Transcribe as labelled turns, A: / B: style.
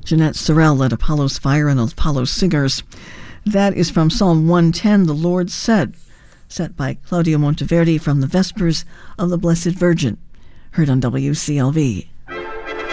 A: Jeanette Sorrell led Apollo's Fire and Apollo Singers. That is from Psalm 110, The Lord Said, set by Claudio Monteverdi from the Vespers of the Blessed Virgin, heard on WCLV.